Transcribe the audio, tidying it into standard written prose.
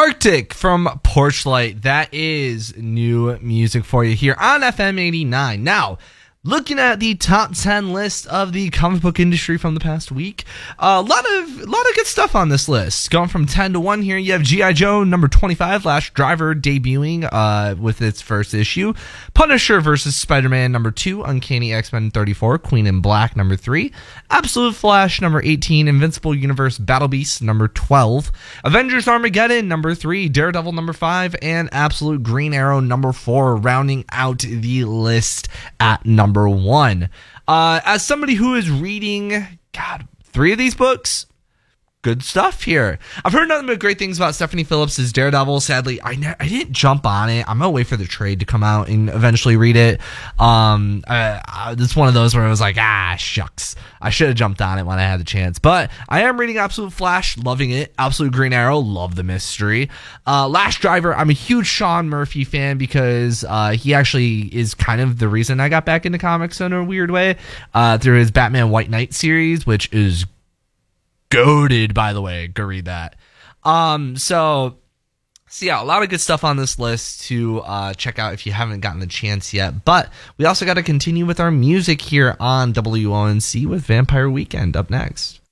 Arctic from Porchlight. That is new music for you here on FM 89. Now, looking at the top 10 list of the comic book industry from the past week, a lot of good stuff on this list. Going from 10 to 1 here, you have G.I. Joe number 25, Last Driver, debuting with its first issue. Punisher vs. Spider-Man number 2, Uncanny X-Men 34, Queen in Black number 3, Absolute Flash number 18, Invincible Universe Battle Beast number 12, Avengers Armageddon number 3, Daredevil number 5, and Absolute Green Arrow number 4, rounding out the list at number 1. As somebody who is reading, 3 of these books, good stuff here. I've heard nothing but great things about Stephanie Phillips' Daredevil. Sadly, I didn't jump on it. I'm gonna wait for the trade to come out and eventually read it. It's one of those where I was like, shucks, I should have jumped on it when I had the chance. But I am reading Absolute Flash, loving it. Absolute Green Arrow, love the mystery. Last Driver, I'm a huge Sean Murphy fan because he actually is kind of the reason I got back into comics in a weird way, through his Batman White Knight series, which is goated, by the way. Go read that. So yeah, a lot of good stuff on this list to check out if you haven't gotten the chance yet. But we also got to continue with our music here on WONC with Vampire Weekend up next.